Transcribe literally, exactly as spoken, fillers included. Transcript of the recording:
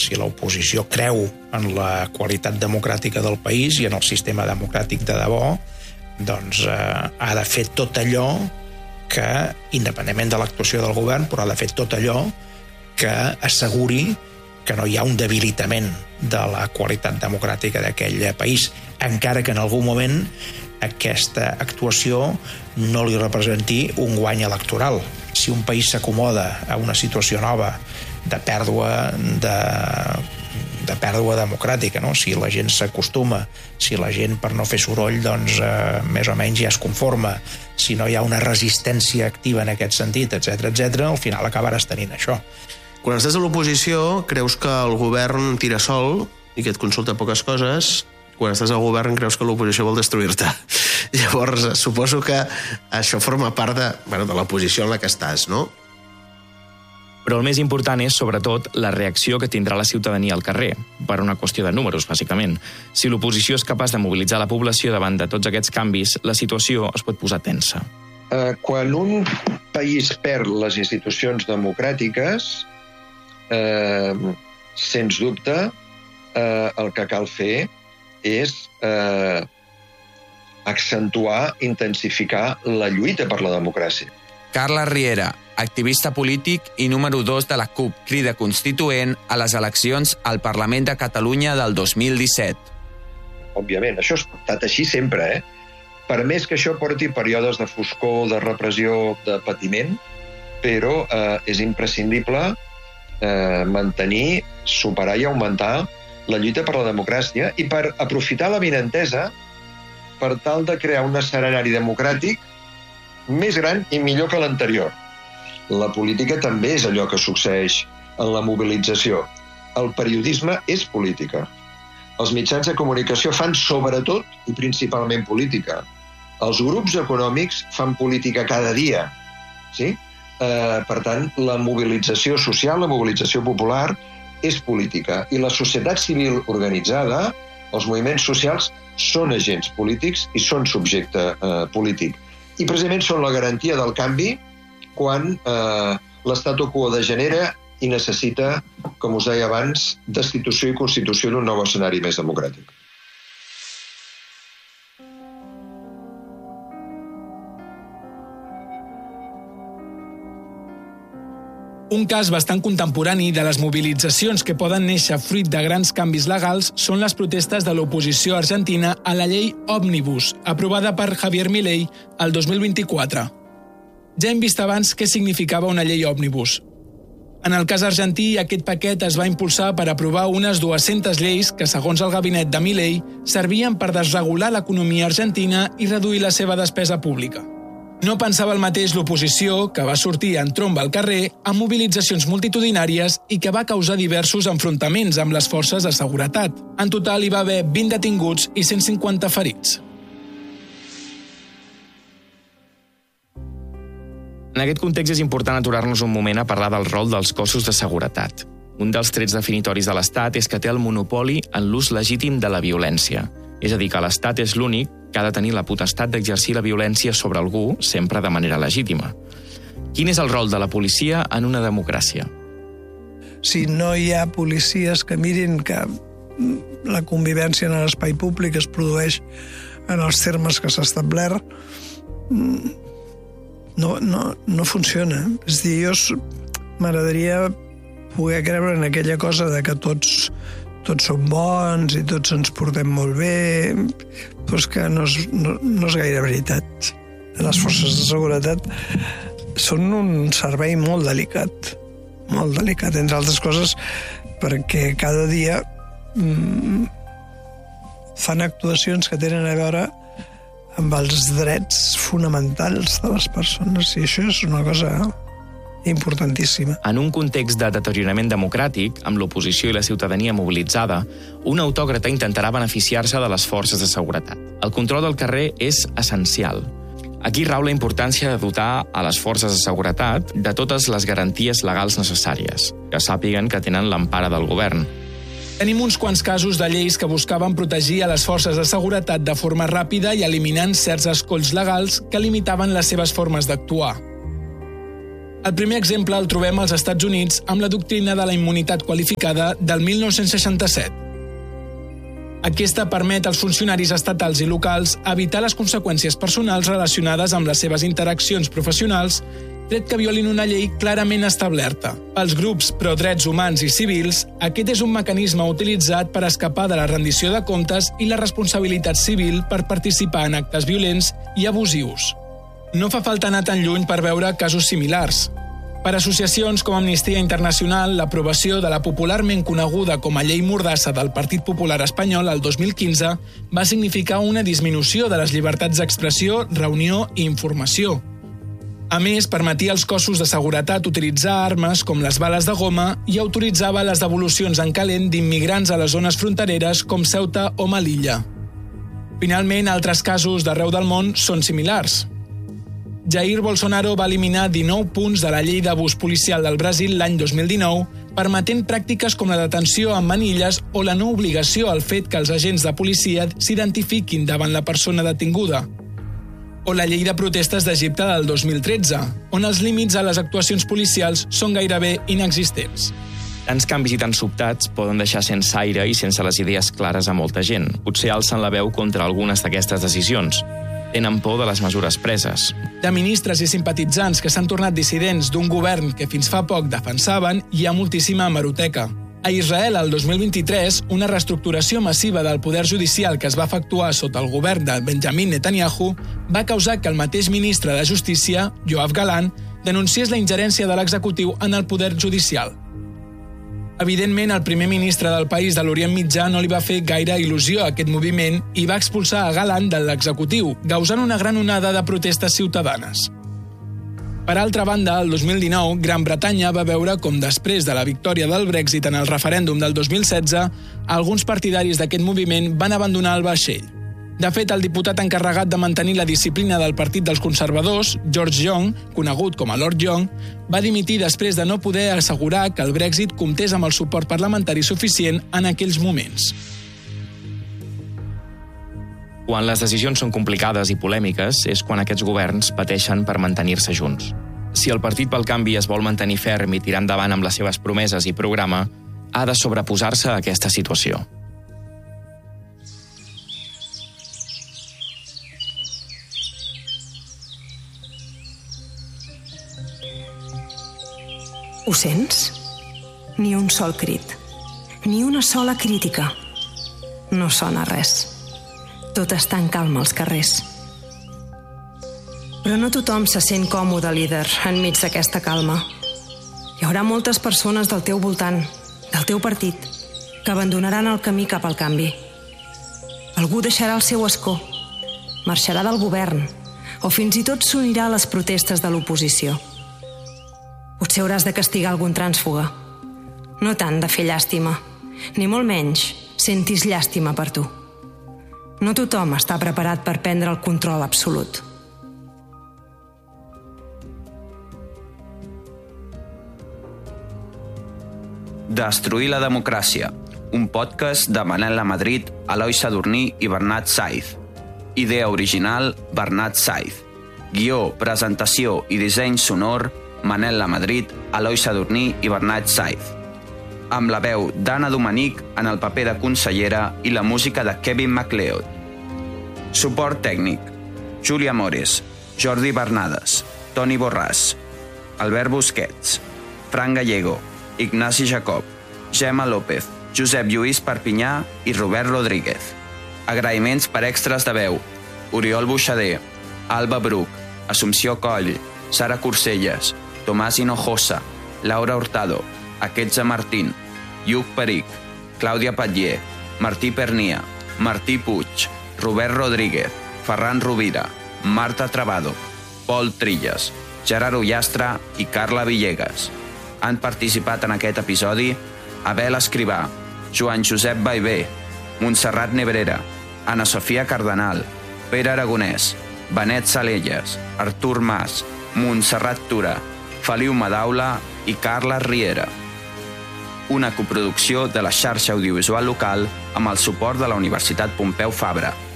si l'oposició creu en la qualitat democràtica del país i en el sistema democràtic de debò, doncs eh, ha de fer tot allò que, independentment de l'actuació del govern, però ha de fer tot allò que asseguri que no hi ha un debilitament de la qualitat democràtica d'aquell país, encara que en algun moment aquesta actuació no li representi un guany electoral. Si un país s'acomoda a una situació nova de pèrdua de, de pèrdua democràtica, no? Si la gent s'acostuma, si la gent per no fer soroll doncs eh, més o menys ja es conforma, si no hi ha una resistència activa en aquest sentit, etcètera, etcètera, al final acabaràs tenint això. Quan estàs a l'oposició, creus que el govern tira sol i que et consulta poques coses. Quan estàs al govern, creus que l'oposició vol destruir-te. Llavors, suposo que això forma part de, bueno, de la posició en la que estàs, no? Però el més important és, sobretot, la reacció que tindrà la ciutadania al carrer, per una qüestió de números, bàsicament. Si l'oposició és capaç de mobilitzar la població davant de tots aquests canvis, la situació es pot posar tensa. Eh, quan un país perd les institucions democràtiques, eh, sens dubte, eh, el que cal fer és eh, accentuar, intensificar la lluita per la democràcia. Carles Riera, activista polític i número dos de la CUP Crida Constituent a les eleccions al Parlament de Catalunya del dos mil disset. Òbviament, això ha estat així sempre, eh? Per més que això porti períodes de foscor, de repressió, de patiment, però eh, és imprescindible eh, mantenir, superar i augmentar la lluita per la democràcia i per aprofitar la vinentesa per tal de crear un escenari democràtic més gran i millor que l'anterior. La política també és allò que succeeix en la mobilització. El periodisme és política. Els mitjans de comunicació fan sobretot i principalment política. Els grups econòmics fan política cada dia. Sí? Eh, per tant, la mobilització social, la mobilització popular, és política. I la societat civil organitzada, els moviments socials, són agents polítics i són subjecte eh, polític. I precisament són la garantia del canvi quan eh, l'statu quo degenera i necessita, com us deia abans, destitució i constitució d'un nou escenari més democràtic. Un cas bastant contemporani de les mobilitzacions que poden néixer fruit de grans canvis legals són les protestes de l'oposició argentina a la llei Òmnibus, aprovada per Javier Milei el dos mil vint-i-quatre. Ja hem vist abans què significava una llei Òmnibus. En el cas argentí, aquest paquet es va impulsar per aprovar unes dues-centes lleis que, segons el gabinet de Milei, servien per desregular l'economia argentina i reduir la seva despesa pública. No pensava el mateix l'oposició, que va sortir en tromba al carrer amb mobilitzacions multitudinàries i que va causar diversos enfrontaments amb les forces de seguretat. En total hi va haver vint detinguts i cent cinquanta ferits. En aquest context és important aturar-nos un moment a parlar del rol dels cossos de seguretat. Un dels trets definitoris de l'Estat és que té el monopoli en l'ús legítim de la violència. És a dir, que l'Estat és l'únic que ha de tenir la potestat d'exercir la violència sobre algú, sempre de manera legítima. Quin és el rol de la policia en una democràcia? Si no hi ha policies que mirin que la convivència en l'espai públic es produeix en els termes que s'ha establert, no, no, no funciona. És a dir, jo m'agradaria poder creure en aquella cosa de que tots tots som bons i tots ens portem molt bé, però és que no és, no, no és gaire veritat. Les forces de seguretat són un servei molt delicat, molt delicat, entre altres coses, perquè cada dia mm, fan actuacions que tenen a veure amb els drets fonamentals de les persones, i això és una cosa importantíssima. En un context de deteriorament democràtic, amb l'oposició i la ciutadania mobilitzada, un autòcrata intentarà beneficiar-se de les forces de seguretat. El control del carrer és essencial. Aquí rau la importància de dotar a les forces de seguretat de totes les garanties legals necessàries, que sàpiguen que tenen l'empara del govern. Tenim uns quants casos de lleis que buscaven protegir a les forces de seguretat de forma ràpida i eliminant certs escolls legals que limitaven les seves formes d'actuar. El primer exemple el trobem als Estats Units amb la doctrina de la immunitat qualificada del mil nou-cents seixanta-set. Aquesta permet als funcionaris estatals i locals evitar les conseqüències personals relacionades amb les seves interaccions professionals, tret que violin una llei clarament establerta. Pels grups pro-drets humans i civils, aquest és un mecanisme utilitzat per escapar de la rendició de comptes i la responsabilitat civil per participar en actes violents i abusius. No fa falta anar tan lluny per veure casos similars. Per associacions com Amnistia Internacional, l'aprovació de la popularment coneguda com a Llei Mordassa del Partit Popular Espanyol el dos mil quinze va significar una disminució de les llibertats d'expressió, reunió i informació. A més, permetia als cossos de seguretat utilitzar armes com les bales de goma i autoritzava les devolucions en calent d'immigrants a les zones frontereres com Ceuta o Melilla. Finalment, altres casos d'arreu del món són similars. Jair Bolsonaro va eliminar dinou punts de la llei d'abús policial del Brasil l'any dos mil dinou, permetent pràctiques com la detenció amb manilles o la no obligació al fet que els agents de policia s'identifiquin davant la persona detinguda. O la llei de protestes d'Egipte del dos mil tretze, on els límits a les actuacions policials són gairebé inexistents. Tants canvis i tan sobtats poden deixar sense aire i sense les idees clares a molta gent. Potser alcen la veu contra algunes d'aquestes decisions. Tenen por de les mesures preses. De ministres i simpatitzants que s'han tornat dissidents d'un govern que fins fa poc defensaven, hi ha moltíssima hemeroteca. A Israel, el dos mil vint-i-tres, una reestructuració massiva del poder judicial que es va efectuar sota el govern de Benjamin Netanyahu va causar que el mateix ministre de Justícia, Yoav Gallant, denunciés la ingerència de l'executiu en el poder judicial. Evidentment, el primer ministre del país de l'Orient Mitjà no li va fer gaire il·lusió a aquest moviment i va expulsar a Gallant de l'executiu, causant una gran onada de protestes ciutadanes. Per altra banda, el dos mil dinou, Gran Bretanya va veure com després de la victòria del Brexit en el referèndum del dos mil setze, alguns partidaris d'aquest moviment van abandonar el vaixell. De fet, el diputat encarregat de mantenir la disciplina del Partit dels Conservadors, George Young, conegut com a Lord Young, va dimitir després de no poder assegurar que el Brexit comptés amb el suport parlamentari suficient en aquells moments. Quan les decisions són complicades i polèmiques és quan aquests governs pateixen per mantenir-se junts. Si el Partit pel Canvi es vol mantenir ferm i tirar endavant amb les seves promeses i programa, ha de sobreposar-se a aquesta situació. Ho sents? Ni un sol crit. Ni una sola crítica. No sona res. Tot està en calma als carrers. Però no tothom se sent còmode líder enmig d'aquesta calma. Hi haurà moltes persones del teu voltant, del teu partit, que abandonaran el camí cap al canvi. Algú deixarà el seu escó, marxarà del govern, o fins i tot s'unirà a les protestes de l'oposició. Potser hauràs de castigar algun trànsfuga. No tant de fer llàstima, ni molt menys sentis llàstima per tu. No tothom està preparat per prendre el control absolut. Destruir la democràcia, un podcast de Manel Lamadrid, Eloi Sadurní i Bernat Saiz. Idea original, Bernat Saiz. Guió, presentació i disseny sonor, Manel Lamadrid, Eloi Sadurní i Bernat Saiz. Amb la veu d'Anna Dominic en el paper de consellera i la música de Kevin MacLeod. Suport tècnic: Júlia Mores, Jordi Bernades, Toni Borràs, Albert Busquets, Fran Gallego, Ignasi Jacob, Gemma López, Josep Lluís Perpinyà i Robert Rodríguez. Agraïments per extras de veu: Oriol Buixader, Alba Bruc, Assumpció Coll, Sara Corselles, Tomàs Hinojosa, Laura Hurtado, Aquestza Martín, Lluc Peric, Clàudia Patller, Martí Pernia, Martí Puig, Robert Rodríguez, Ferran Rovira, Marta Travado, Pol Trilles, Gerard Ullastre i Carla Villegas. Han participat en aquest episodi Abel Escrivà, Joan Josep Baivé, Montserrat Nebrera, Ana Sofia Cardenal, Pere Aragonès, Benet Salelles, Artur Mas, Montserrat Tura, Feliu Madaula i Carles Riera. Una coproducció de la xarxa audiovisual local amb el suport de la Universitat Pompeu Fabra.